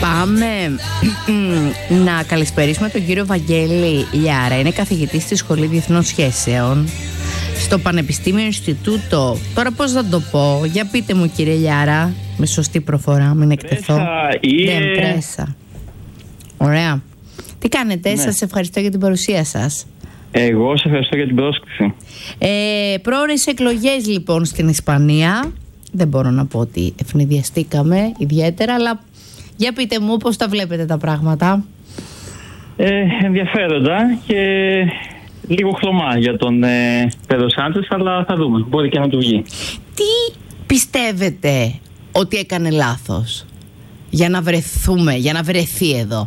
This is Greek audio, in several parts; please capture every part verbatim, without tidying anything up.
Πάμε να καλησπερίσουμε τον κύριο Βαγγέλη Λιάρα. Είναι καθηγητής στη Σχολή Διεθνών Σχέσεων στο Πανεπιστήμιο Ινστιτούτο. Τώρα πώς θα το πω, για πείτε μου κύριε Λιάρα, με σωστή προφορά, μην εκτεθώ. Δεν πρέσα. Ωραία. Τι κάνετε, ναι. Σας ευχαριστώ για την παρουσία σας. Εγώ σας ευχαριστώ για την πρόσκληση. ε, Πρόορες εκλογές λοιπόν στην Ισπανία. Δεν μπορώ να πω ότι ευνηδιαστήκαμε ιδιαίτερα, αλλά για πείτε μου πώς τα βλέπετε τα πράγματα. ε, Ενδιαφέροντα και λίγο χλωμά για τον ε, Πέδρο Σάντσες, αλλά θα δούμε, μπορεί και να του βγει. Τι πιστεύετε ότι έκανε λάθος για να βρεθούμε, για να βρεθεί εδώ,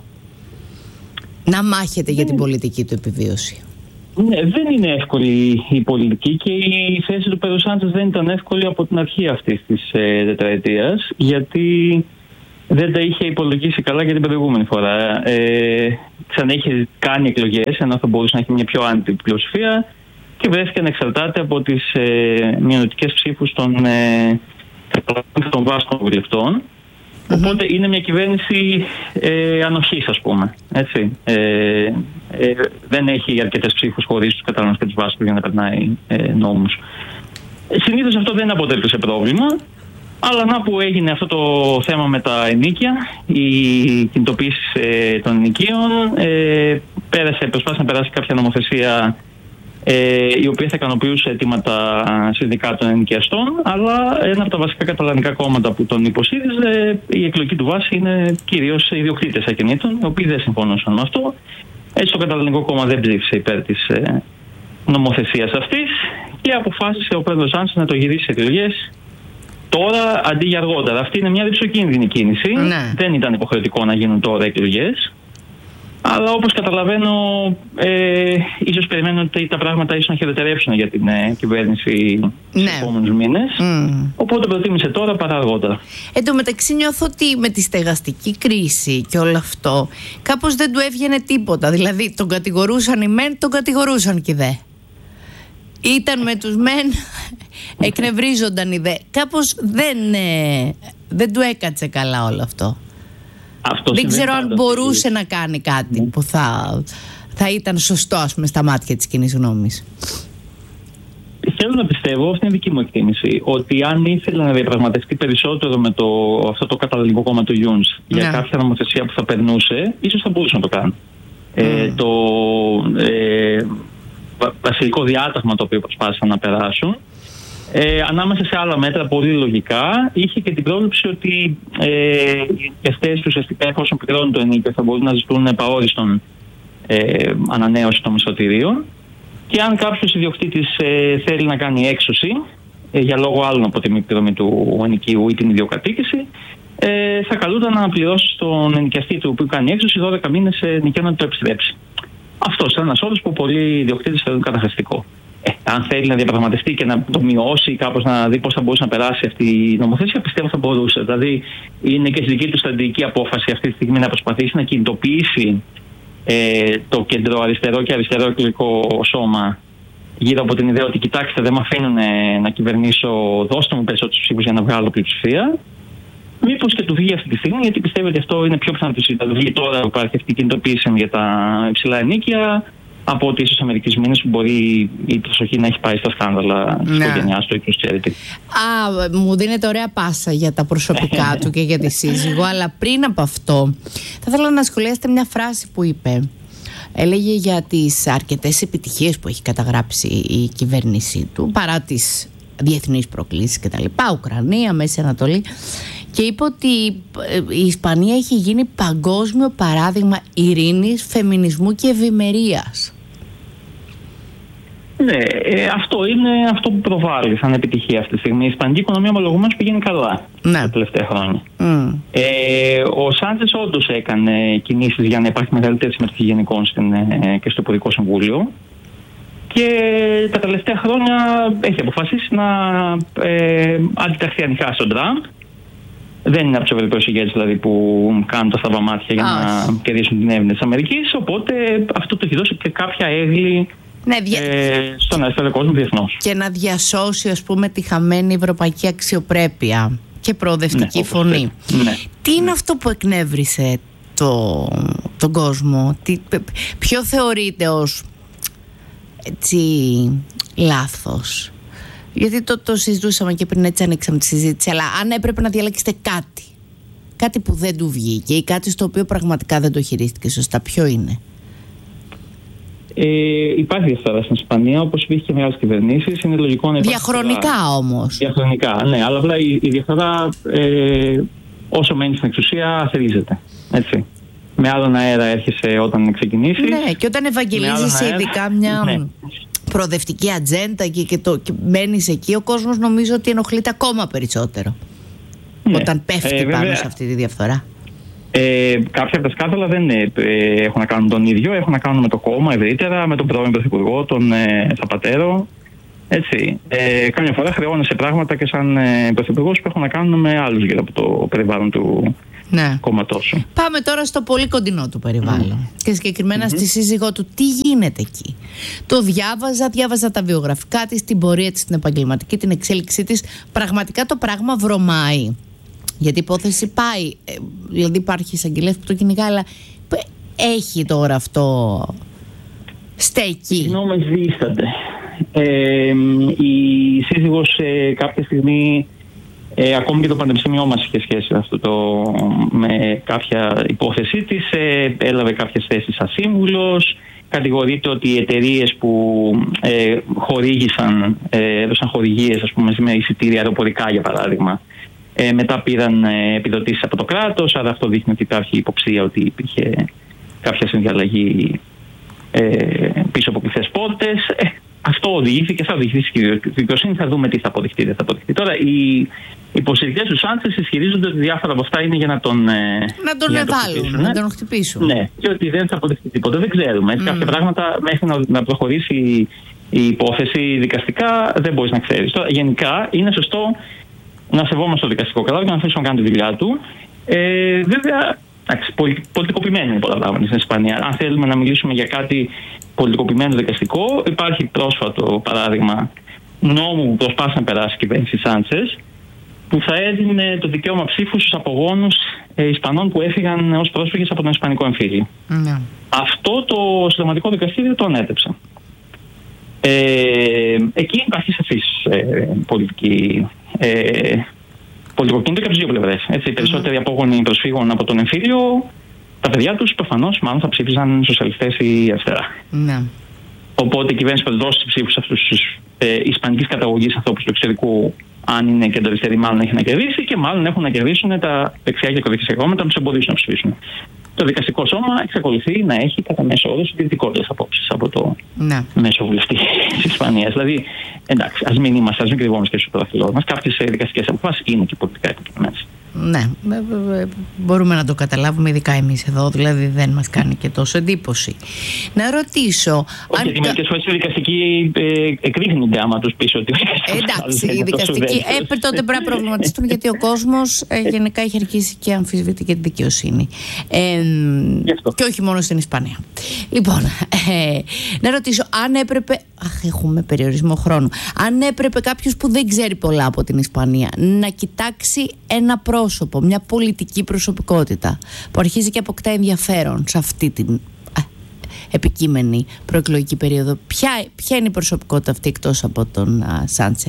να μάχεται για την πολιτική του επιβίωση? Ναι, δεν είναι εύκολη η πολιτική και η θέση του Πέδρο Σάντσες δεν ήταν εύκολη από την αρχή αυτής της ε, τετραετίας, γιατί δεν τα είχε υπολογίσει καλά για την προηγούμενη φορά. Ε, ξανά είχε κάνει εκλογές, ενώ θα μπορούσε να έχει μια πιο άνετη πλειοψηφία, και βρέθηκε να εξαρτάται από τις ε, μειονοτικές ψήφους των, ε, των Βάσκων βουλευτών. Mm-hmm. Οπότε είναι μια κυβέρνηση ε, ανοχής, ας πούμε. Έτσι. Ε, ε, δεν έχει αρκετές ψήφους χωρίς τους Καταλανούς και τους Βάσκους για να περνάει ε, νόμους. Συνήθως αυτό δεν αποτέλεσε πρόβλημα. Αλλά να που έγινε αυτό το θέμα με τα ενοίκια, η κινητοποίηση ε, των ενοικίων, ε, πέρασε, προσπάθησε να περάσει κάποια νομοθεσία ε, η οποία θα ικανοποιούσε αιτήματα συνδικάτων ενοικιαστών, αλλά ένα από τα βασικά καταλανικά κόμματα που τον υποστήριζε, η εκλογική του βάση είναι κυρίως ιδιοκτήτες ακινήτων, οι οποίοι δεν συμφωνούσαν με αυτό. Έτσι το Καταλανικό κόμμα δεν ψήφισε υπέρ της ε, νομοθεσίας αυτής και αποφάσισε ο Πέδρο Σάντσες να το γυρίσει σε εκλογές τώρα αντί για αργότερα. Αυτή είναι μια ρηψοκίνδυνη κίνηση. Ναι. Δεν ήταν υποχρεωτικό να γίνουν τώρα εκλογές. Αλλά όπως καταλαβαίνω, ε, ίσως περιμένουν ότι τα πράγματα ίσως να χειροτερεύσουν για την ε, κυβέρνηση ναι. στους επόμενους μήνες. Mm. Οπότε προτίμησε τώρα παρά αργότερα. Εν τω μεταξύ νιώθω ότι με τη στεγαστική κρίση και όλο αυτό κάπως δεν του έβγαινε τίποτα. Δηλαδή τον κατηγορούσαν οι μεν, τον κατηγορούσαν και οι δε. Ήταν με τους μεν, εκνευρίζονταν οι δε. Κάπως δεν, ε, δεν του έκατσε καλά όλο αυτό. Αυτό δεν ξέρω αν μπορούσε να κάνει κάτι mm. που θα, θα ήταν σωστό, ας πούμε, στα μάτια της κοινής γνώμης. Θέλω να πιστεύω, αυτή είναι δική μου εκτίμηση, ότι αν ήθελε να διαπραγματευτεί περισσότερο με το, αυτό το Καταλανικό κόμμα του Junts για yeah. κάποια νομοθεσία που θα περνούσε, ίσως θα μπορούσε να το κάνει. Mm. Ε, το ε, βασιλικό διάταγμα το οποίο προσπάθησαν να περάσουν, Ε, ανάμεσα σε άλλα μέτρα πολύ λογικά, είχε και την πρόβλεψη ότι ε, οι ενοικιαστές ουσιαστικά, εφόσον πληρώνουν το ενοίκιο, θα μπορούν να ζητούν επαόριστον ε, ανανέωση των μισθωτηρίων, και αν κάποιος ιδιοκτήτης ε, θέλει να κάνει έξωση ε, για λόγο άλλων από τη μη πληρωμή του ενοικίου ή την ιδιοκατοίκηση, ε, θα καλούνταν να πληρώσει στον ενοικιαστή του που κάνει έξωση δώδεκα μήνες ενοικιό να το επιστρέψει. Αυτό είναι ένας όρος που πολλοί ιδιοκτήτες θεωρούν καταχρηστικό. Ε, αν θέλει να διαπραγματευτεί και να το μειώσει, κάπως να δει πώς θα μπορούσε να περάσει αυτή η νομοθεσία, πιστεύω θα μπορούσε. Δηλαδή, είναι και στη δική του στρατηγική απόφαση αυτή τη στιγμή να προσπαθήσει να κινητοποιήσει ε, το κεντροαριστερό και αριστερό εκλογικό σώμα γύρω από την ιδέα ότι κοιτάξτε, δεν με αφήνουν να κυβερνήσω, δώστε μου περισσότερους ψήφους για να βγάλω πλειοψηφία. Μήπως και του βγει αυτή τη στιγμή, γιατί πιστεύω ότι αυτό είναι πιο πιθανό να του βγει τώρα που υπάρχει αυτή η κινητοποίηση για τα υψηλά ενοίκια, από ότι ίσως μερικές μήνες που μπορεί η προσοχή να έχει πάει στα σκάνδαλα της οικογένειάς του ή του Charity. Α, μου δίνετε ωραία πάσα για τα προσωπικά του και για τη σύζυγο, αλλά πριν από αυτό θα ήθελα να σχολιάσετε μια φράση που είπε. Έλεγε για τις αρκετές επιτυχίες που έχει καταγράψει η κυβέρνησή του, παρά τις διεθνείς προκλήσεις κτλ. Ουκρανία, Μέση Ανατολή. Και είπε ότι η Ισπανία έχει γίνει παγκόσμιο παράδειγμα ειρήνης, φεμινισμού και ευημερίας. Ναι, ε, αυτό είναι αυτό που προβάλλει σαν επιτυχία αυτή τη στιγμή. Η ισπανική οικονομία ομολογουμένως πηγαίνει καλά ναι. τα τελευταία χρόνια. Mm. Ε, ο Σάντσες όντως έκανε κινήσεις για να υπάρχει μεγαλύτερη συμμετοχή γενικών στην, ε, και στο Υπουργικό Συμβούλιο. Και τα τελευταία χρόνια έχει αποφασίσει να ε, αντιταχθεί ανοιχτά στον Τραμπ. Δεν είναι από τους Ευρωπαίους ηγέτες δηλαδή, που κάνουν τα σταυαμάτια για ah. να κερδίσουν την έμεινε της Αμερικής. Οπότε αυτό το έχει δώσει και κάποια έγκλη ναι, δια... ε, στον αριστερό κόσμο διεθνώς. Και να διασώσει, ας πούμε, τη χαμένη ευρωπαϊκή αξιοπρέπεια και προοδευτική ναι, φωνή. Ναι. Τι είναι αυτό που εκνεύρισε το, τον κόσμο, τι, ποιο θεωρείται ως έτσι λάθος? Γιατί το, το συζητούσαμε και πριν, έτσι ανοίξαμε τη συζήτηση, αλλά αν έπρεπε να διαλέξετε κάτι, κάτι που δεν του βγήκε ή κάτι στο οποίο πραγματικά δεν το χειρίστηκε σωστά, ποιο είναι? Ε, υπάρχει διαφθορά στην Ισπανία, όπως υπήρχε και μεγάλες κυβερνήσεις. Είναι λογικό να υπάρχει. Διαχρονικά όμως. Διαχρονικά, ναι, αλλά απλά η, η διαφθορά ε, όσο μένει στην εξουσία θερίζεται. Έτσι. Με άλλον αέρα έρχεσαι όταν ξεκινήσεις. Ναι, και όταν ευαγγελίζεσαι ειδικά μια ναι. προοδευτική ατζέντα και, και, το, και μένεις εκεί, ο κόσμος νομίζω ότι ενοχλείται ακόμα περισσότερο. Ναι. Όταν πέφτει ε, πάνω βέβαια, σε αυτή τη διαφθορά. Ε, κάποια από τα σκάνδαλα δεν ε, έχουν να κάνουν με τον ίδιο, έχουν να κάνουν με το κόμμα ευρύτερα, με τον πρώην πρωθυπουργό, τον ε, Θαπατέρο. Έτσι. Ε, κάμια φορά χρεώνεσαι πράγματα και σαν ε, πρωθυπουργός που έχουν να κάνουν με άλλους γύρω από το περιβάλλον του ναι. κόμματός σου. Πάμε τώρα στο πολύ κοντινό του περιβάλλον. Mm. Και συγκεκριμένα mm-hmm. στη σύζυγό του. Τι γίνεται εκεί? Το διάβαζα, διάβαζα τα βιογραφικά της, την πορεία της, την επαγγελματική, την εξέλιξή της. Πραγματικά το πράγμα βρωμάει. Γιατί η υπόθεση πάει, δηλαδή υπάρχει εισαγγελέας που το κυνηγά, αλλά έχει τώρα αυτό στέκει. Οι γνώμες δίστανται. Ε, η σύζυγος ε, κάποια στιγμή, ε, ακόμη και το πανεπιστήμιό μας είχε σχέση αυτό το, με κάποια υπόθεσή της, ε, έλαβε κάποιες θέσεις σαν σύμβουλος. Κατηγορείται ότι οι εταιρείες που ε, χορήγησαν, ε, έδωσαν χορηγίες, ας πούμε, με εισιτήρια αεροπορικά για παράδειγμα, Ε, μετά πήραν ε, επιδοτήσεις από το κράτος, άρα αυτό δείχνει ότι υπάρχει υποψία ότι υπήρχε κάποια συνδιαλλαγή ε, πίσω από κλειστές πόρτες. Ε, αυτό οδηγήθηκε, θα οδηγηθεί στη δικαιοσύνη, θα δούμε τι θα αποδειχτεί, δεν θα αποδειχτεί. Τώρα, οι υποστηρικτές του Σάντσες ισχυρίζονται ότι διάφορα από αυτά είναι για να τον να τον εβάλουν, να τον χτυπήσουν. Ναι, και ότι δεν θα αποδειχτεί τίποτα. Δεν ξέρουμε. Mm. Κάποια πράγματα μέχρι να, να προχωρήσει η υπόθεση δικαστικά δεν μπορείς να ξέρεις. Τώρα, γενικά είναι σωστό να σεβόμαστε το δικαστικό κράτος και να αφήσουμε να κάνει τη δουλειά του. Ε, βέβαια, πολιτικοποιημένο είναι πολλά πράγματα στην Ισπανία. Αν θέλουμε να μιλήσουμε για κάτι πολιτικοποιημένο δικαστικό, υπάρχει πρόσφατο παράδειγμα νόμου που προσπάθησε να περάσει η κυβέρνηση Σάντσες, που θα έδινε το δικαίωμα ψήφου στους απογόνους ε, Ισπανών που έφυγαν ως πρόσφυγες από τον Ισπανικό εμφύλιο. Mm. Αυτό το συνταγματικό δικαστήριο το ανέτρεψε. Ε, εκεί υπάρχει σαφής ε, πολιτική ε, πολιτικό κίνητρο και από τις δύο πλευρές. Έτσι, οι περισσότεροι απόγονοι προσφύγων από τον εμφύλιο, τα παιδιά τους προφανώς μάλλον θα ψήφιζαν σοσιαλιστές ή αριστερά. Mm. Οπότε η κυβέρνηση θα δώσει ψήφους σε αυτούς τους ε, ισπανικής καταγωγής ανθρώπους του εξωτερικού, αν είναι κεντροαριστεροί, μάλλον έχει να κερδίσει, και μάλλον έχουν να κερδίσουν τα δεξιά και ακροδεξιά κόμματα να τους εμποδίσουν να ψηφίσουν. Το δικαστικό σώμα εξακολουθεί να έχει κατά μέσο όρο συντηρητικότερες απόψεις από το ναι. μέσο βουλευτή της Ισπανίας. Δηλαδή, εντάξει, ας μην είμαστε, ας μην κρυβόμαστε στο δάχτυλό μας. Κάποιες δικαστικές αποφάσεις είναι και πολιτικά επικοινωνίες. Ναι, μπορούμε να το καταλάβουμε, ειδικά εμείς εδώ, δηλαδή δεν μας κάνει και τόσο εντύπωση. Να ρωτήσω. Όχι, γιατί μερικές φορές οι δικαστικοί ε, εκρήγνονται άμα τους πεις ότι. Εντάξει, οι δικαστικοί έπρεπε τότε πρέπει να προβληματιστούν, γιατί ο κόσμος ε, γενικά έχει αρχίσει και αμφισβητεί και τη δικαιοσύνη. Ε, και όχι μόνο στην Ισπανία. Λοιπόν, ε, να ρωτήσω, αν έπρεπε. Αχ, έχουμε περιορισμό χρόνου. Αν έπρεπε κάποιος που δεν ξέρει πολλά από την Ισπανία να κοιτάξει ένα πρόσωπο, μια πολιτική προσωπικότητα που αρχίζει και αποκτά ενδιαφέρον σε αυτή την α, επικείμενη προεκλογική περίοδο, ποια, ποια είναι η προσωπικότητα αυτή εκτός από τον Σάντσετ?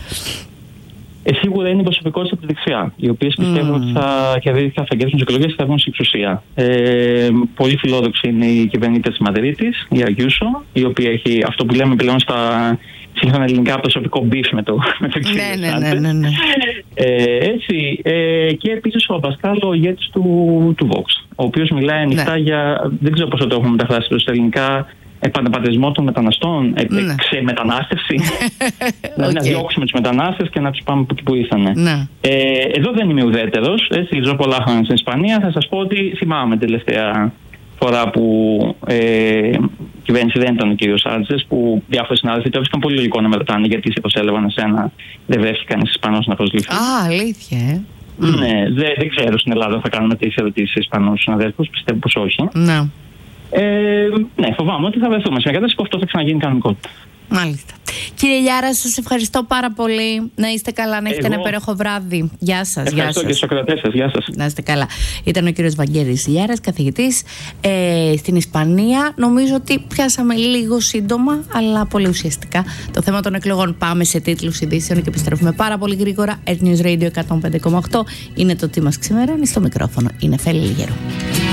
Ε, σίγουρα είναι η προσωπικότητα από τη δεξιά, οι οποίες πιστεύουν mm. ότι θα κερδίσουν τις εκλογές και θα βγουν στην εξουσία. Ε, πολύ φιλόδοξη είναι η κυβερνήτρια της Μαδρίτης, η Αγιούσο, η οποία έχει αυτό που λέμε πλέον στα σύγχρονα ελληνικά προσωπικό μπιφ με το κύριο ναι, ναι, ναι, ναι, ναι. Ε, έτσι, ε, και επίσης ο Αμπασκάλ, ο ηγέτης του, του Vox, ο οποίος μιλάει ανοιχτά ναι. για, δεν ξέρω πώς θα το έχουμε μεταφράσει στα ελληνικά, επαναπατρισμό των μεταναστών, ναι. ξεμετανάστευση. Δηλαδή okay. να διώξουμε τους μετανάστες και να τους πάμε από εκεί που ήρθανε. Ναι. Ε, εδώ δεν είμαι ουδέτερος, έτσι, ζω πολλά χρόνια στην Ισπανία. Θα σας πω ότι θυμάμαι τελευταία φορά που ε, η κυβέρνηση δεν ήταν ο κύριος Σάντσες, που διάφοροι συνάδελφοι το έβρισκαν πολύ λογικό να με ρωτάνε γιατί σε προσέλαβαν εσένα, δεν βρέθηκε κανείς Ισπανός να προσληφθεί. Α, αλήθεια, ε. Ναι, δεν, δεν ξέρω στην Ελλάδα θα κάνουμε τέτοιες ερωτήσεις σε Ισπανούς συναδέλφους, πιστεύω πως όχι. Ναι. Ε, ναι, φοβάμαι ότι θα βρεθούμε σε μια κατάσταση που αυτό θα ξαναγίνει κανονικότητα. Μάλιστα. Κύριε Γιάρα, σας ευχαριστώ πάρα πολύ. Να είστε καλά, να έχετε Εγώ... ένα υπέροχο βράδυ. Γεια σας. Ευχαριστώ γεια σας. Και στους ακροατές σας. Γεια σας. Να είστε καλά. Ήταν ο κύριος Βαγγέλης Γιάρας, καθηγητής ε, στην Ισπανία. Νομίζω ότι πιάσαμε λίγο σύντομα, αλλά πολύ ουσιαστικά το θέμα των εκλογών. Πάμε σε τίτλους ειδήσεων και επιστρέφουμε πάρα πολύ γρήγορα. Earth News Radio εκατόν πέντε κόμμα οκτώ είναι το τι μας ξημερώνει. Στο μικρόφωνο είναι Φέλη Λιγερού.